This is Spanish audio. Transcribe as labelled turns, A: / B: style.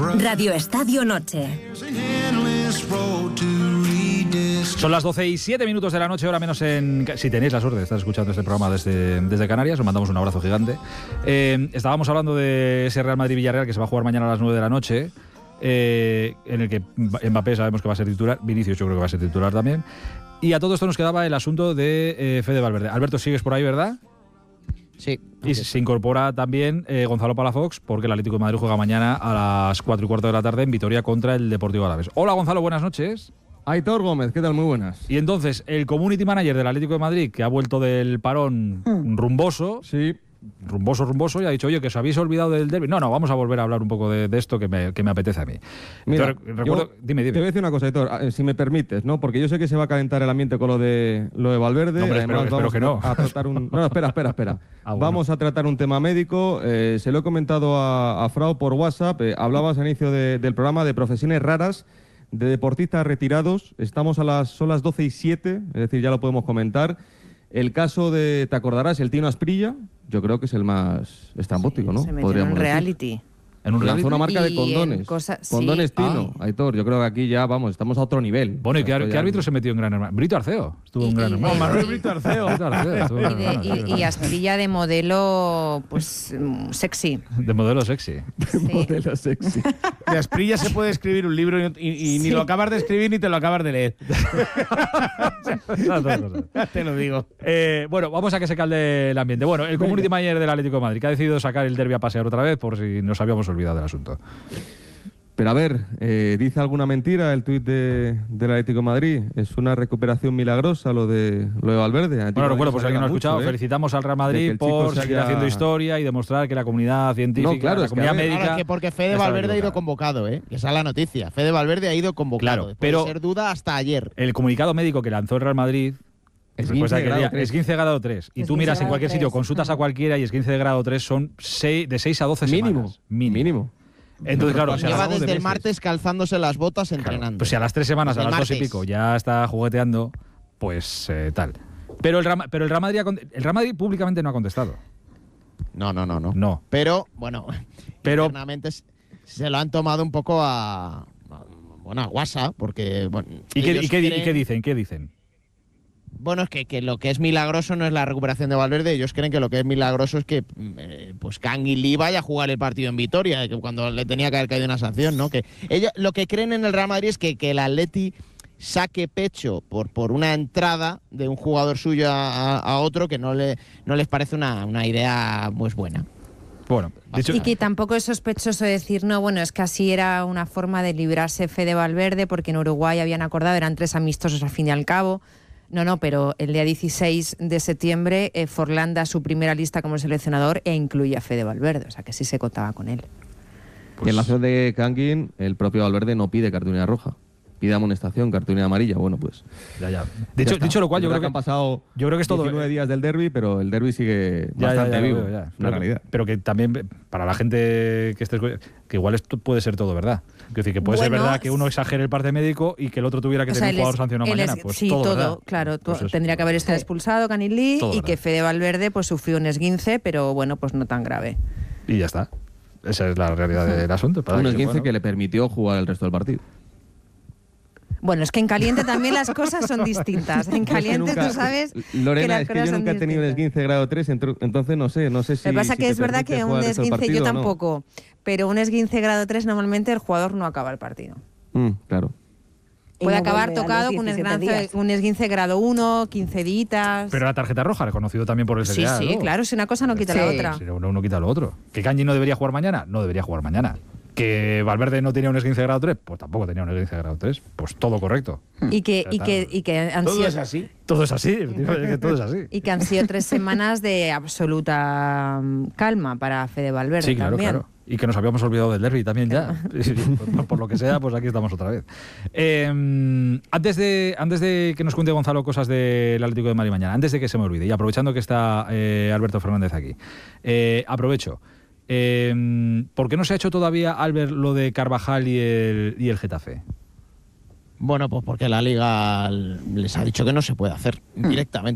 A: Radio Estadio Noche.
B: Son las 12:07 de la noche, hora menos en... Si tenéis la suerte de estar escuchando este programa desde Canarias, os mandamos un abrazo gigante. Estábamos hablando de ese Real Madrid-Villarreal que se va a jugar mañana a las 9 de la noche, en el que Mbappé sabemos que va a ser titular, Vinicius yo creo que va a ser titular también. Y a todo esto nos quedaba el asunto de Fede Valverde. Alberto, sigues por ahí, ¿verdad?
C: Sí.
B: Y se incorpora también Gonzalo Palafox, porque el Atlético de Madrid juega mañana a las 4:15 de la tarde en Vitoria contra el Deportivo Alavés. Hola Gonzalo, buenas noches.
D: Aitor Gómez, ¿qué tal? Muy buenas.
B: Y entonces, el community manager del Atlético de Madrid, que ha vuelto del parón rumboso,
D: sí,
B: rumboso, y ha dicho, oye, que os habéis olvidado del derbi. No, vamos a volver a hablar un poco de esto que me apetece a mí.
D: Mira,
B: entonces, recuerdo, dime.
D: Te voy a decir una cosa, Aitor, si me permites, ¿no? Porque yo sé que se va a calentar el ambiente con lo de Valverde.
B: No, hombre,
D: Además,
B: espero que no.
D: A tratar un... No, espera.
B: Bueno.
D: Vamos a tratar un tema médico. Se lo he comentado a Frau por WhatsApp. Hablabas al inicio del programa de profesiones raras, de deportistas retirados. Son las 12:07, es decir, ya lo podemos comentar. El caso de, te acordarás, el Tino Asprilla, yo creo que es el más estrambótico, ¿no?
E: Se metió en un reality.
D: Lanzó una marca de condones. Condones
E: sí.
D: Tino, Aitor. Yo creo que aquí ya, vamos, estamos a otro nivel.
B: Bueno, ¿y qué árbitro se metió en Gran Hermano? Brito Arceo estuvo en Gran Hermano.
D: Manuel Brito Arceo.
E: Y Asprilla de modelo, pues, sexy.
B: De modelo sexy.
D: Modelo sexy.
F: De Asprilla se puede escribir un libro y ni lo acabas de escribir ni te lo acabas de leer. Te lo digo.
B: Bueno, vamos a que se calde el ambiente. Bueno, el community manager del Atlético de Madrid, que ha decidido sacar el derbi a pasear otra vez, por si nos habíamos olvidado del asunto.
D: Pero a ver, ¿dice alguna mentira el tuit del Atlético de Madrid? ¿Es una recuperación milagrosa lo de Valverde?
B: Bueno, recuerdo, pues alguien no ha escuchado, felicitamos al Real Madrid por seguir haciendo historia y demostrar que la comunidad científica, la comunidad médica...
C: Claro, porque Fede Valverde ha ido convocado, que esa es la noticia. Fede Valverde ha ido convocado.
B: Claro, pero
C: puede ser duda hasta ayer.
B: El comunicado médico que lanzó el Real Madrid... Es 15 grado 3. Y tú miras en cualquier sitio, consultas a cualquiera y es 15 de grado 3 son de 6 a 12 semanas. Mínimo. Entonces, claro,
C: lleva desde el martes calzándose las botas entrenando.
B: Pues si a las 3 semanas, a las 2 y pico, ya está jugueteando, pues tal. Pero el Real Madrid públicamente no ha contestado.
C: No. Pero, bueno, internamente se lo han tomado un poco a WhatsApp, porque... Bueno,
B: ¿Y qué dicen?
C: Bueno, es que lo que es milagroso no es la recuperación de Valverde. Ellos creen que lo que es milagroso es que pues Kangin Lee vaya a jugar el partido en Vitoria, que cuando le tenía que haber caído una sanción, ¿no? Que ellos lo que creen en el Real Madrid es que el Atleti saque pecho por una entrada de un jugador suyo a otro que no les parece una idea pues buena.
B: Bueno,
E: y que tampoco es sospechoso decir, no, bueno, es que así era una forma de librarse Fede Valverde, porque en Uruguay habían acordado, eran 3 amistosos al fin y al cabo. No, pero el día 16 de septiembre Forlán da su primera lista como seleccionador e incluye a Fede Valverde, o sea que sí se contaba con él.
D: Y en la ciudad de Kangin, el propio Valverde no pide cartulina roja, pide amonestación, cartulina amarilla. Bueno, pues...
B: Ya. Dicho lo cual, yo creo que
D: han pasado
B: 19
D: días del derbi, pero el derbi sigue bastante vivo.
B: La realidad. Pero que también, para la gente que esté... que igual esto puede ser todo verdad. Es decir, que puede ser verdad que uno exagere el parte médico y que el otro tuviera que tener un jugador sancionado mañana. Pues
E: sí, todo claro. Pues tendría que haber estado expulsado Kangin Lee y que Fede Valverde pues sufrió un esguince, pero bueno, pues no tan grave.
B: Y ya está. Esa es la realidad del asunto.
D: Un esguince que le permitió jugar el resto del partido.
E: Bueno, es que en caliente también las cosas son distintas. En caliente tú sabes,
D: Lorena, es que yo nunca he tenido un esguince de grado 3, entonces no sé si...
E: Lo que pasa es que es verdad que un esguince, yo tampoco, pero un esguince grado 3 normalmente el jugador no acaba el partido.
D: Claro.
E: Puede acabar tocado con un esguince grado 1, 15 días.
B: Pero la tarjeta roja, reconocido también por el CDA.
E: Sí, claro, si una cosa no quita la otra.
B: Si uno quita lo otro. ¿Que Kangin no debería jugar mañana? No debería jugar mañana. ¿Que Valverde no tenía un esguince de grado 3? Pues tampoco tenía un esguince de grado 3. Pues todo correcto.
E: Y que han
F: todo
E: sido...
F: es así.
B: Todo es así, que todo es así.
E: Y que han sido 3 semanas de absoluta calma para Fede Valverde.
B: Sí, claro. Y que nos habíamos olvidado del derbi también ya. Por lo que sea, pues aquí estamos otra vez. Antes de que nos cuente Gonzalo cosas del Atlético de Madrid mañana, antes de que se me olvide, y aprovechando que está Alberto Fernández aquí, aprovecho. ¿Por qué no se ha hecho todavía, Albert, lo de Carvajal y el Getafe?
C: Bueno, pues porque la Liga les ha dicho que no se puede hacer directamente.